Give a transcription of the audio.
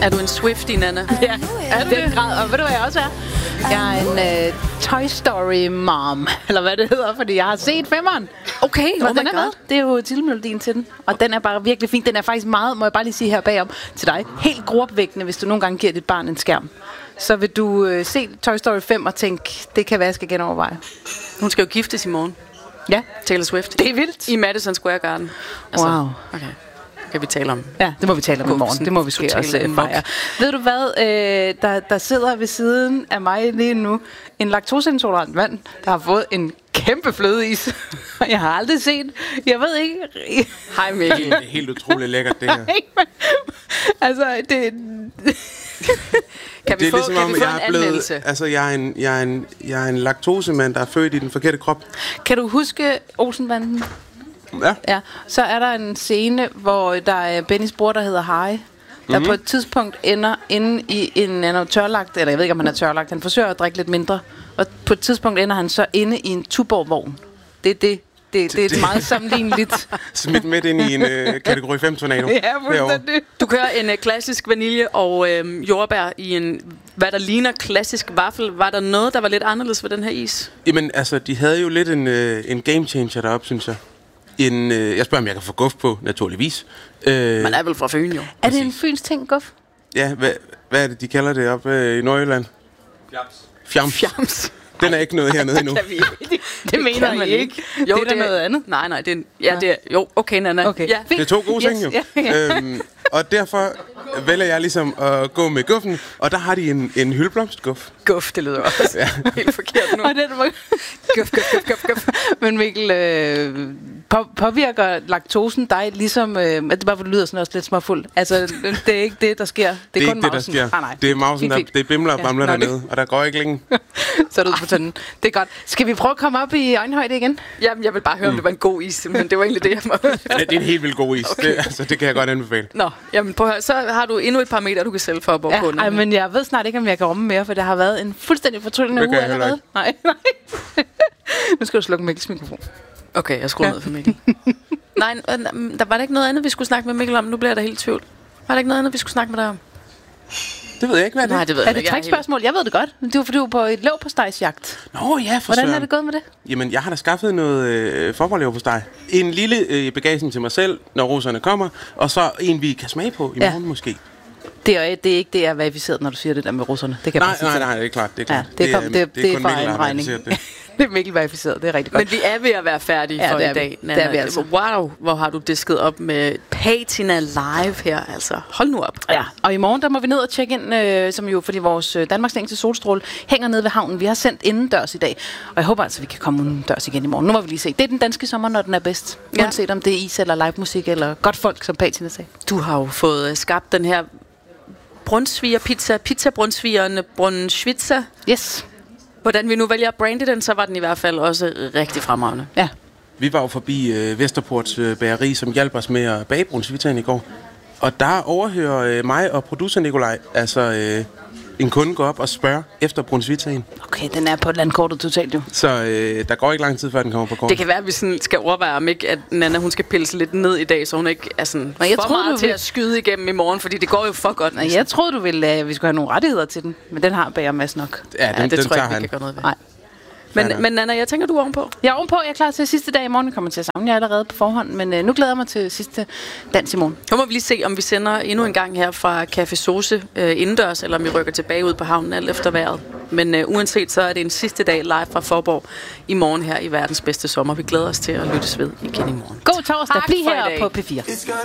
Er du en Swiftie, Nana? Ja, er du den grad. Og ved du, hvad jeg også er? Jeg er en Toy Story mom, eller hvad det hedder, fordi jeg har set 5'eren. Okay, Og den er med. Det er jo titelmelodien til den. Og den er bare virkelig fin. Den er faktisk meget, må jeg bare lige sige her bagom til dig, helt gruopvækkende, hvis du nogle gange giver dit barn en skærm. Så vil du se Toy Story 5 og tænke, det kan være, jeg skal genoverveje. Hun skal jo giftes i morgen. Ja. Taylor Swift. Det er vildt. I Madison Square Garden. Wow. Okay. Kan vi tale om? Ja, det må vi tale om i morgen. Det må vi måske også fejre. Ved du hvad? Der sidder ved siden af mig lige nu en laktoseintolerant mand, der har fået en kæmpe flødeis. Jeg har aldrig set. Jeg ved ikke. Hej Mikkel. Det er helt utroligt lækkert, det her. Altså, det... Kan vi Det er få, ligesom kan om, vi få jeg en er blevet... anmeldelse? Altså, jeg er en laktosemand, der er født i den forkerte krop. Kan du huske Olsenbanden? Ja. Ja, så er der en scene, hvor der er Bennys bror, der hedder Harry, der på et tidspunkt ender inde i en tørlagt, eller jeg ved ikke, om han er tørlagt, han forsøger at drikke lidt mindre, og på et tidspunkt ender han så inde i en Tuborg-vogn. Det er meget sammenligneligt. Smidt midt ind i en kategori 5-tornado. Ja, fuldstændig. Du kører en klassisk vanilje og jordbær i en, hvad der ligner klassisk vaffel. Var der noget, der var lidt anderledes ved den her is? Jamen, altså, de havde jo lidt en game changer deroppe, synes jeg. Jeg spørger, om jeg kan få guf på, naturligvis. Man er vel fra Fyn, jo. Er det en fyns ting, Guf? Ja, hvad er det, de kalder det oppe i Nordjylland? Fjams. Fjams. Den er ikke noget hernede endnu. Det mener man ikke. Jo, det er noget andet. Nej, det er, det er, jo, okay, Nana. Okay. Ja. Det er to gode ting, jo. Ja. Og derfor vælger jeg ligesom at gå med guffen, og der har de en hyldeblomstguff. Guf, det lyder også helt forkert nu. Og den var... Guf. Men Mikkel, påvirker laktosen dig ligesom... at det bare lyder sådan også lidt småfuld. Altså, det er ikke det, der sker. Det er kun ikke det, der mausen. sker. Nej. Det er mausen, Helt det er bimler og bamler dernede, og der går ikke længe. Så er du på tanden. Det er godt. Skal vi prøve at komme op i øjenhøjde igen? Jamen, jeg vil bare høre, om det var en god is, men det var egentlig det, jeg må... Det er en helt vildt god is. Okay. Det kan jeg godt anbefale. Nå, jamen prøv at høre, så har du endnu et par meter, du kan sælge for at bo på. Ej, men jeg ved snart ikke, om jeg kan rumme mere, for det har været en fuldstændig fortryllende Det kan uge jeg heller allerede. Nej. Nu skal du slukke Mikkels mikrofon. Okay, jeg skruer ned for Mikkel. Nej, der var der ikke noget andet, vi skulle snakke med Mikkel om. Nu bliver jeg da helt i tvivl. Var der ikke noget andet, vi skulle snakke med dig om? Det ved jeg ikke, hvad det er. Nej, det ved Er jeg det ikke. et trickspørgsmål? Jeg ved det godt. Det var fordi, du var på et leverpostejsjagt. Nå ja, for Hvordan er søren. det gået med det? Jamen, jeg har da skaffet noget forberedelse hos dig. En lille bagagen til mig selv, når roserne kommer, og så en, vi kan smage på i morgen måske. Det er ikke det, jeg er verificeret, når du siger det der med russerne. Det kan jeg bare sige. Nej, det er klart. Det er klart. Ja, det er kun bare Mikkel, der en har regning. verificeret det. Det er Mikkel verificeret, det er rigtig godt. Men vi er ved at være færdige for det er i dag, vi. Nana. Det er vi altså. Wow, hvor har du disket op med Patina live her, altså. Hold nu op. Ja, og i morgen der må vi ned og tjekke ind, som jo fordi vores Danmarks længste solstråle hænger nede ved havnen. Vi har sendt indendørs i dag, og jeg håber altså, vi kan komme udendørs igen i morgen. Nu må vi lige se. Det er den danske sommer, når den er bedst. Ja. Uanset om det er is eller live musik eller godt folk, som Patina sagde. Du har jo fået skabt den her pizza-brunsvigeren Brunswitzer. Yes. Hvordan vi nu vælger at brande den, så var den i hvert fald også rigtig fremragende. Ja. Vi var jo forbi Vesterports bageri, som hjalp os med at bage brunsvitaen i går. Og der overhører mig og producer Nikolaj, en kunde går op og spørger efter brunsvitaen. Okay, den er på landkortet totalt jo. Så der går ikke lang tid, før den kommer på kortet. Det kan være, at vi sådan skal overveje, om ikke, at Nana hun skal pille sig lidt ned i dag, så hun ikke er sådan jeg for troede, meget du til vil- at skyde igennem i morgen, fordi det går jo for godt. Nej, jeg troede, du ville, at vi skulle have nogle rettigheder til den, men den har Bager Mads nok. Ja, den det tror tager jeg ikke, han. vi kan gøre noget ved. Nej. Men Nana, jeg tænker, du er ovenpå. Jeg er ovenpå, jeg er klar til sidste dag i morgen. Jeg kommer til at savne jer allerede på forhånd, men nu glæder jeg mig til sidste dans i morgen. Nu må vi lige se, om vi sender endnu en gang her fra Café Sose indendørs, eller om vi rykker tilbage ud på havnen, alt efter vejret. Men uanset, så er det en sidste dag live fra Forborg i morgen her i verdens bedste sommer. Vi glæder os til at lyttes ved igen i morgen. God torsdag. Tak Bliv for i her dag. på P4.